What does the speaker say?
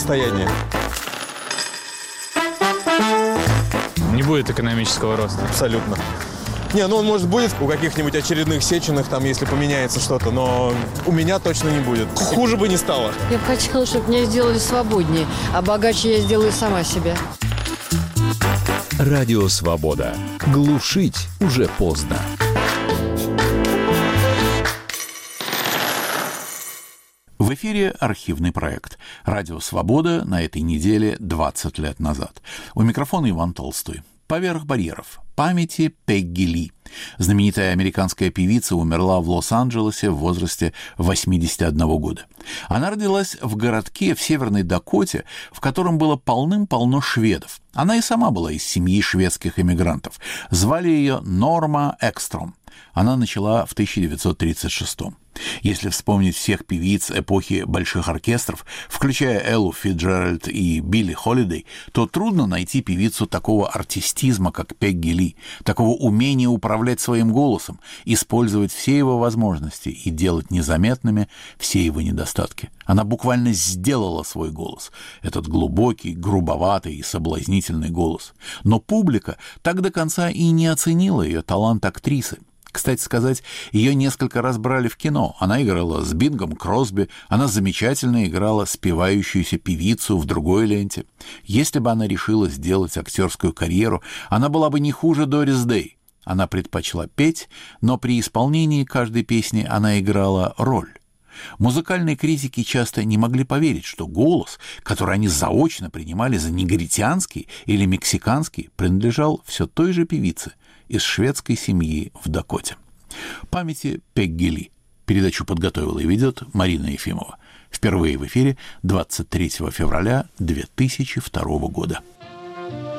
состояние. Не будет экономического роста. Абсолютно. Не, ну он, может, будет у каких-нибудь очередных Сеченых, там, если поменяется что-то, но у меня точно не будет. Хуже бы не стало. Я бы хотела, чтобы меня сделали свободнее, а богаче я сделаю сама себя. Радио «Свобода». Глушить уже поздно. В эфире архивный проект «Радио Свобода» на этой неделе 20 лет назад. У микрофона Иван Толстой. «Поверх барьеров. Памяти Пегги Ли». Знаменитая американская певица умерла в Лос-Анджелесе в возрасте 81 года. Она родилась в городке в Северной Дакоте, в котором было полным-полно шведов. Она и сама была из семьи шведских эмигрантов. Звали ее Норма Экстром. Она начала в 1936-м. Если вспомнить всех певиц эпохи больших оркестров, включая Эллу Фицджеральд и Билли Холидей, то трудно найти певицу такого артистизма, как Пегги Ли, такого умения управлять своим голосом, использовать все его возможности и делать незаметными все его недостатки. Она буквально сделала свой голос, этот глубокий, грубоватый и соблазнительный голос. Но публика так до конца и не оценила ее талант актрисы. Кстати сказать, ее несколько раз брали в кино. Она играла с Бингом Кросби, она замечательно играла спевающуюся певицу в другой ленте. Если бы она решила сделать актерскую карьеру, она была бы не хуже Дорис Дэй. Она предпочла петь, но при исполнении каждой песни она играла роль. Музыкальные критики часто не могли поверить, что голос, который они заочно принимали за негритянский или мексиканский, принадлежал все той же певице из шведской семьи в Дакоте. Памяти Пегги Ли. Передачу подготовила и ведет Марина Ефимова. Впервые в эфире 23 февраля 2002 года.